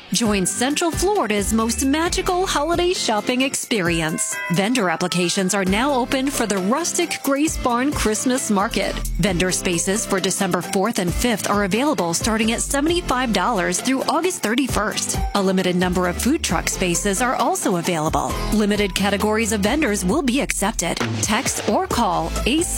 Join Central Florida's most magical holiday shopping experience. Vendor applications are now open for the Rustic Grace Barn Christmas Market. Vendor spaces for December 4th and 5th are available starting at $75 through August 31st. A limited number of food truck spaces are also available. Limited categories of vendors will be accepted. Text or call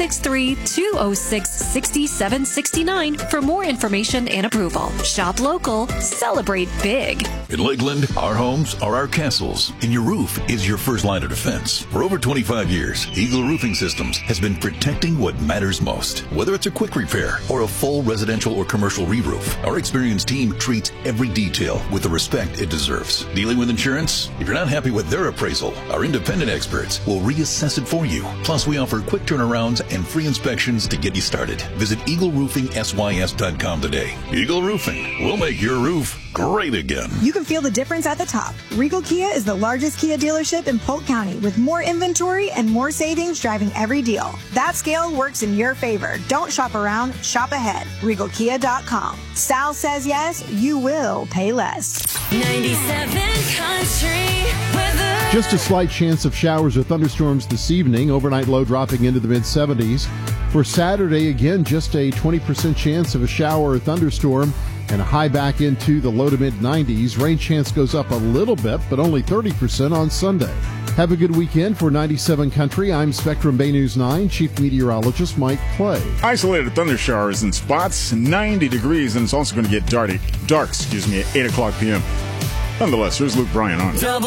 863-206-6769 for more information and approval. Shop local, celebrate big. In Lakeland, our homes are our castles, and your roof is your first line of defense. For over 25 years, Eagle Roofing Systems has been protecting what matters most. Whether it's a quick repair or a full residential or commercial re-roof, our experienced team treats every detail with the respect it deserves. Dealing with insurance? If you're not happy with their appraisal, our independent experts will reassess it for you. Plus, we offer quick turnarounds and free inspections to get you started. Visit EagleRoofingSYS.com today. Eagle Roofing will make your roof great again. You can feel the difference at the top. Regal Kia is the largest Kia dealership in Polk County with more inventory and more savings driving every deal. That scale works in your favor. Don't shop around, shop ahead. RegalKia.com. Sal says yes, you will pay less. 97 Country Weather. Just a slight chance of showers or thunderstorms this evening. Overnight low dropping into the mid-70s. For Saturday, again, just a 20% chance of a shower or thunderstorm and a high back into the low to mid-90s. Rain chance goes up a little bit, but only 30% on Sunday. Have a good weekend. For 97 Country, I'm Spectrum Bay News 9 Chief Meteorologist Mike Clay. Isolated thunder showers in spots, 90 degrees, and it's also going to get dark at 8 o'clock p.m. Nonetheless, here's Luke Bryan on.